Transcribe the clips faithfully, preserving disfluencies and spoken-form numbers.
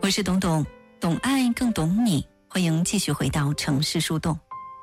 我是董董，懂爱更懂你，欢迎继续回到城市树洞。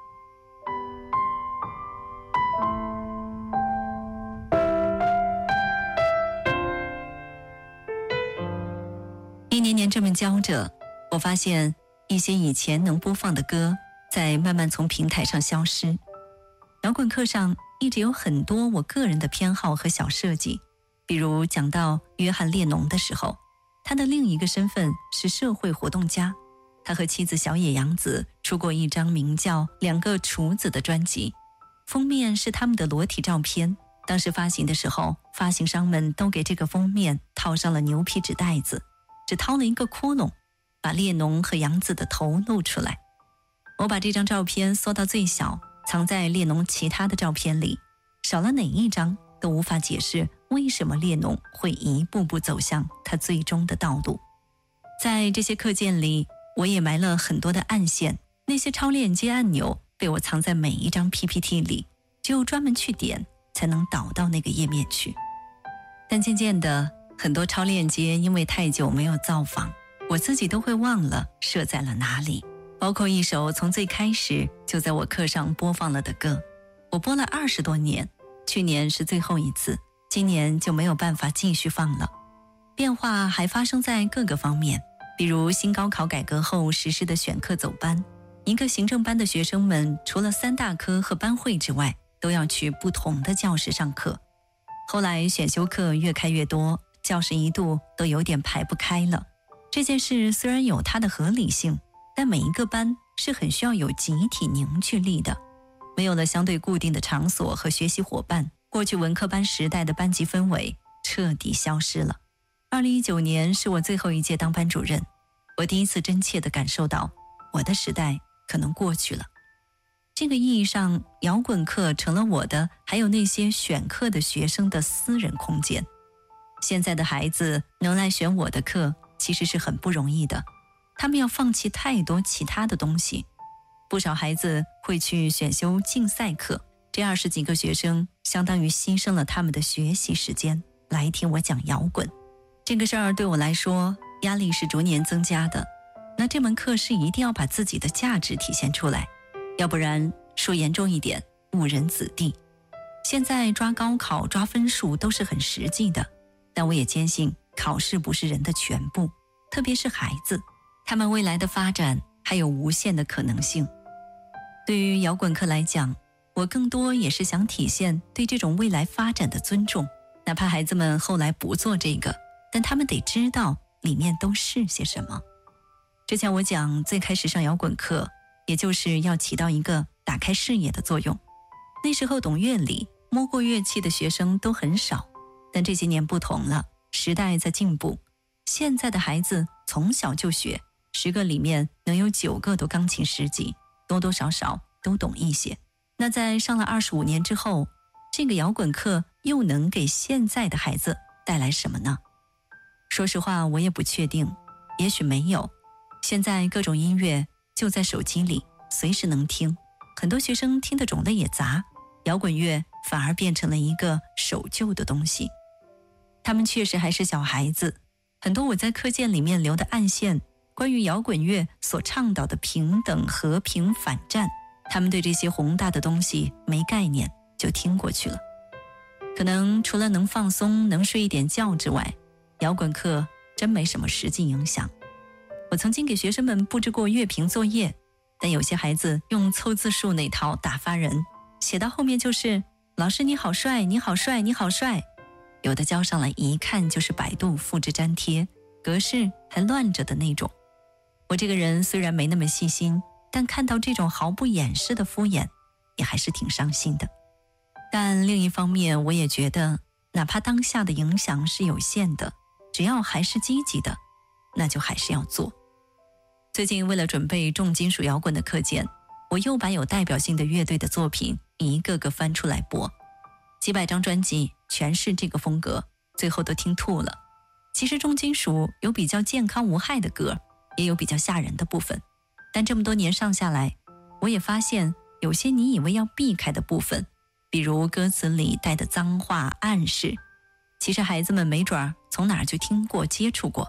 一年年这么教着，我发现一些以前能播放的歌在慢慢从平台上消失。摇滚课上一直有很多我个人的偏好和小设计，比如讲到约翰列侬的时候，他的另一个身份是社会活动家，他和妻子小野洋子出过一张名叫《两个厨子》的专辑，封面是他们的裸体照片。当时发行的时候，发行商们都给这个封面套上了牛皮纸袋子，只掏了一个窟窿，把列侬和洋子的头露出来。我把这张照片缩到最小，藏在列侬其他的照片里，少了哪一张都无法解释为什么列侬会一步步走向他最终的道路。在这些课件里，我也埋了很多的暗线，那些超链接按钮被我藏在每一张 P P T 里，只有专门去点才能导到那个页面去。但渐渐的，很多超链接因为太久没有造访，我自己都会忘了设在了哪里，包括一首从最开始就在我课上播放了的歌，我播了二十多年，去年是最后一次，今年就没有办法继续放了。变化还发生在各个方面，比如新高考改革后实施的选课走班，一个行政班的学生们除了三大科和班会之外，都要去不同的教室上课。后来选修课越开越多，教室一度都有点排不开了。这件事虽然有它的合理性，但每一个班是很需要有集体凝聚力的。没有了相对固定的场所和学习伙伴，过去文科班时代的班级氛围彻底消失了。二零一九年是我最后一届当班主任，我第一次真切地感受到我的时代可能过去了。这个意义上，摇滚课成了我的还有那些选课的学生的私人空间。现在的孩子能来选我的课其实是很不容易的，他们要放弃太多其他的东西。不少孩子会去选修竞赛课，这二十几个学生相当于牺牲了他们的学习时间来听我讲摇滚。这个事儿对我来说压力是逐年增加的，那这门课是一定要把自己的价值体现出来，要不然说严重一点，误人子弟。现在抓高考抓分数都是很实际的，但我也坚信考试不是人的全部，特别是孩子，他们未来的发展还有无限的可能性。对于摇滚课来讲，我更多也是想体现对这种未来发展的尊重，哪怕孩子们后来不做这个，但他们得知道里面都是些什么。之前我讲最开始上摇滚课，也就是要起到一个打开视野的作用。那时候懂乐理摸过乐器的学生都很少，但这些年不同了，时代在进步，现在的孩子从小就学，十个里面能有九个都钢琴十级，多多少少都懂一些。那在上了二十五年之后，这个摇滚课又能给现在的孩子带来什么呢？说实话，我也不确定，也许没有。现在各种音乐就在手机里，随时能听，很多学生听的种类也杂，摇滚乐反而变成了一个守旧的东西。他们确实还是小孩子，很多我在课件里面留的暗线，关于摇滚乐所倡导的平等、和平、反战，他们对这些宏大的东西没概念，就听过去了。可能除了能放松、能睡一点觉之外，摇滚课真没什么实际影响。我曾经给学生们布置过乐评作业，但有些孩子用凑字数那套打发人，写到后面就是老师你好帅，你好帅，你好帅。有的交上来一看就是百度复制粘贴，格式还乱着的那种。我这个人虽然没那么细心，但看到这种毫不掩饰的敷衍，也还是挺伤心的。但另一方面，我也觉得哪怕当下的影响是有限的，只要还是积极的，那就还是要做。最近为了准备重金属摇滚的课件，我又把有代表性的乐队的作品一个个翻出来播，几百张专辑全是这个风格，最后都听吐了。其实重金属有比较健康无害的歌，也有比较吓人的部分，但这么多年上下来，我也发现有些你以为要避开的部分，比如歌词里带的脏话暗示，其实孩子们没准儿从哪儿就听过接触过。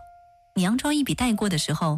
你佯装一笔带过的时候，